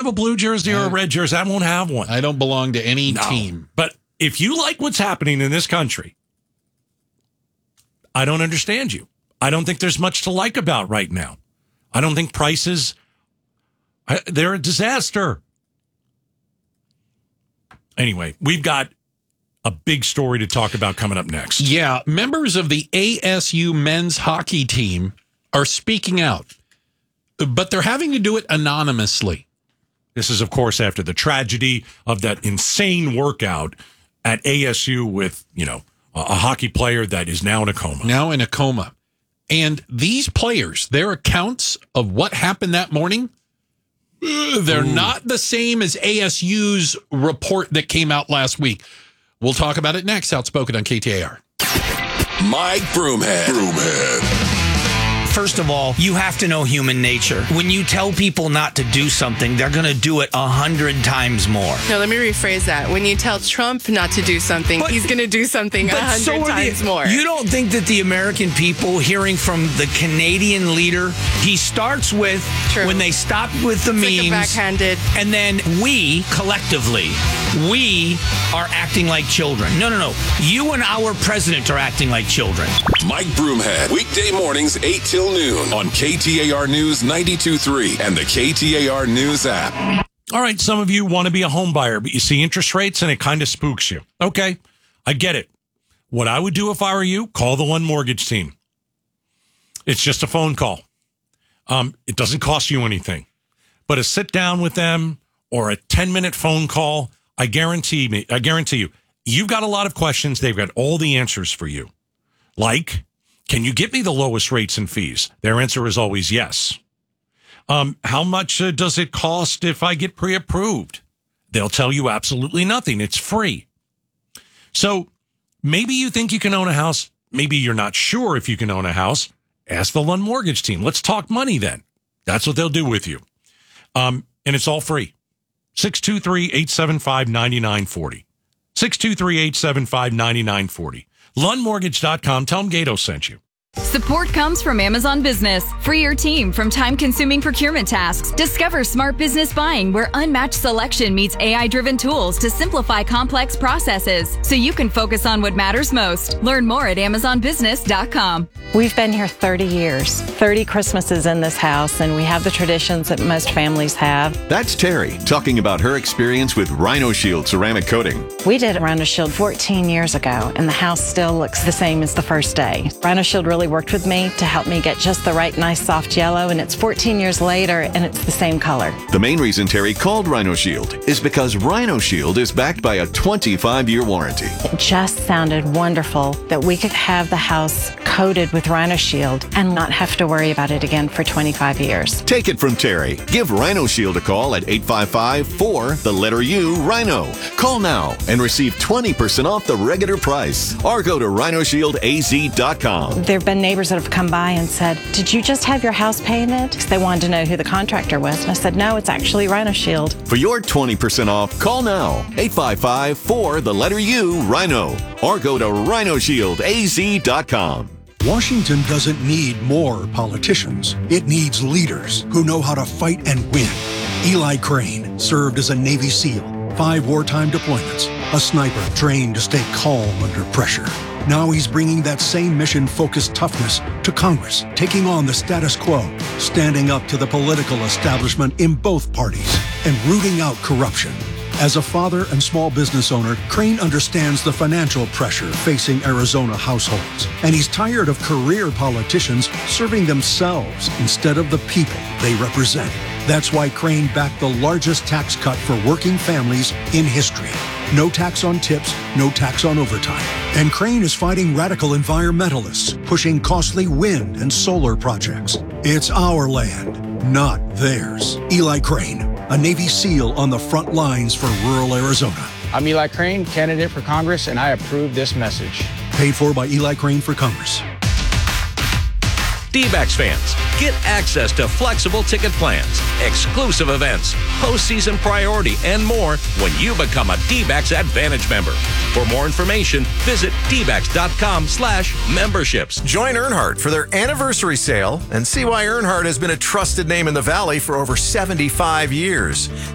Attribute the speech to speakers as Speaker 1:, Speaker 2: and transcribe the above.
Speaker 1: have a blue jersey or a red jersey. I won't have one.
Speaker 2: I don't belong to any team.
Speaker 1: But if you like what's happening in this country, I don't understand you. I don't think there's much to like about right now. I don't think prices, they're a disaster. Anyway, we've got a big story to talk about coming up next.
Speaker 2: Yeah, members of the ASU men's hockey team are speaking out, but they're having to do it anonymously.
Speaker 1: This is, of course, after the tragedy of that insane workout at ASU with, a hockey player that is now in a coma. And these players, their accounts of what happened that morning, they're not the same as ASU's report that came out last week. We'll talk about it next. Outspoken on KTAR.
Speaker 3: Mike Broomhead.
Speaker 4: First of all, you have to know human nature. When you tell people not to do something, they're going to do it 100 times more.
Speaker 5: No, let me rephrase that. When you tell Trump not to do something, he's going to do something 100 times more.
Speaker 4: You don't think that the American people, hearing from the Canadian leader, he starts with when they stop with the memes,
Speaker 5: like a backhanded,
Speaker 4: and then we collectively, we are acting like children. No. You and our president are acting like children.
Speaker 3: Mike Broomhead, weekday mornings 8 till noon on KTAR News 92.3 and the KTAR News app.
Speaker 1: All right, some of you want to be a home buyer, but you see interest rates and it kind of spooks you. Okay, I get it. What I would do if I were you, call the One Mortgage team. It's just a phone call. It doesn't cost you anything. But a sit down with them or a 10-minute phone call, I guarantee you, you've got a lot of questions. They've got all the answers for you. Like, can you get me the lowest rates and fees? Their answer is always yes. How much does it cost if I get pre-approved? They'll tell you absolutely nothing. It's free. So maybe you think you can own a house. Maybe you're not sure if you can own a house. Ask the One Mortgage team. Let's talk money then. That's what they'll do with you. And it's all free. 623-875-9940. 623-875-9940. LundMortgage.com. Tell them Gato sent you.
Speaker 6: Support comes from Amazon Business. Free your team from time-consuming procurement tasks. Discover smart business buying where unmatched selection meets AI-driven tools to simplify complex processes so you can focus on what matters most. Learn more at AmazonBusiness.com.
Speaker 7: We've been here 30 years, 30 Christmases in this house, and we have the traditions that most families have.
Speaker 8: That's Terry talking about her experience with Rhino Shield ceramic coating.
Speaker 7: We did Rhino Shield 14 years ago, and the house still looks the same as the first day. Rhino Shield really worked with me to help me get just the right nice soft yellow, and it's 14 years later and it's the same color.
Speaker 8: The main reason Terry called Rhino Shield is because Rhino Shield is backed by a 25-year warranty.
Speaker 7: It just sounded wonderful that we could have the house coated with Rhino Shield and not have to worry about it again for 25 years.
Speaker 8: Take it from Terry. Give Rhino Shield a call at 855-4-RHINO. Call now and receive 20% off the regular price or go to rhinoshieldaz.com.
Speaker 7: There have been neighbors that have come by and said, "Did you just have your house painted?" Because they wanted to know who the contractor was. And I said, "No, it's actually Rhino Shield."
Speaker 8: For your 20% off, call now. 855-4-RHINO or go to rhinoshieldaz.com.
Speaker 9: Washington doesn't need more politicians. It needs leaders who know how to fight and win. Eli Crane served as a Navy SEAL, 5 wartime deployments, a sniper trained to stay calm under pressure. Now he's bringing that same mission-focused toughness to Congress, taking on the status quo, standing up to the political establishment in both parties, and rooting out corruption. As a father and small business owner, Crane understands the financial pressure facing Arizona households, and he's tired of career politicians serving themselves instead of the people they represent. That's why Crane backed the largest tax cut for working families in history. No tax on tips, no tax on overtime. And Crane is fighting radical environmentalists, pushing costly wind and solar projects. It's our land, not theirs. Eli Crane, a Navy SEAL on the front lines for rural Arizona.
Speaker 10: I'm Eli Crane, candidate for Congress, and I approve this message.
Speaker 9: Paid for by Eli Crane for Congress.
Speaker 11: D-backs fans, get access to flexible ticket plans, exclusive events, postseason priority, and more when you become a D-backs Advantage member. For more information, visit dbacks.com/memberships.
Speaker 12: Join Earnhardt for their anniversary sale and see why Earnhardt has been a trusted name in the Valley for over 75 years.